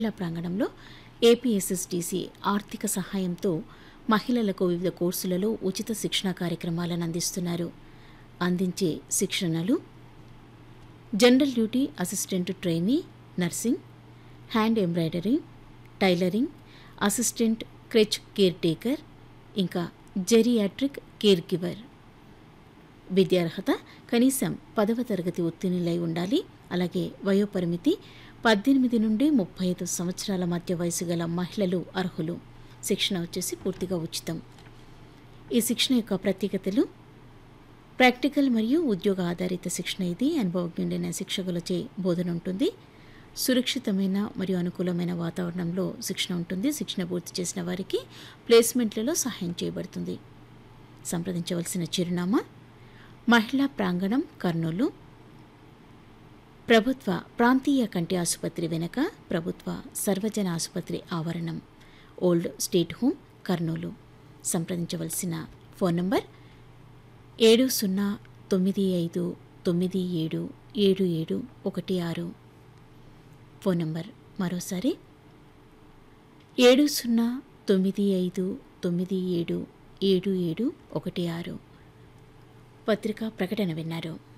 జిల్లా ప్రాంగణంలో ఏపీఎస్ఎస్డిసి ఆర్థిక సహాయంతో మహిళలకు వివిధ కోర్సులలో ఉచిత శిక్షణా కార్యక్రమాలను అందిస్తున్నారు. అందించే శిక్షణలు general duty assistant trainee, nursing, hand embroidery, tailoring, assistant creche care taker, ఇంకా జెరియాట్రిక్ కేర్ గివర్. విద్యార్హత కనీసం 10వ తరగతి ఉత్తీర్ణులై ఉండాలి. అలాగే వయోపరిమితి 18 నుండి 35 సంవత్సరాల మధ్య వయసు గల మహిళలు అర్హులు. శిక్షణ వచ్చేసి పూర్తిగా ఉచితం. ఈ శిక్షణ యొక్క ప్రత్యేకతలు ప్రాక్టికల్ మరియు ఉద్యోగ ఆధారిత శిక్షణ. ఇది అనుభవజ్ఞులైన శిక్షకులచే బోధన ఉంటుంది. సురక్షితమైన మరియు అనుకూలమైన వాతావరణంలో శిక్షణ ఉంటుంది. శిక్షణ పూర్తి చేసిన వారికి ప్లేస్మెంట్లలో సహాయం చేయబడుతుంది. సంప్రదించవలసిన చిరునామా మహిళా ప్రాంగణం, కర్నూలు, ప్రభుత్వ ప్రాంతీయ కంటి ఆసుపత్రి వెనక, ప్రభుత్వ సర్వజన ఆసుపత్రి ఆవరణం, ఓల్డ్ స్టేట్ హోమ్, కర్నూలు. సంప్రదించవలసిన ఫోన్ నంబర్ 7095977716. ఫోన్ నంబర్ మరోసారి 7095977716. పత్రికా ప్రకటన విన్నారు.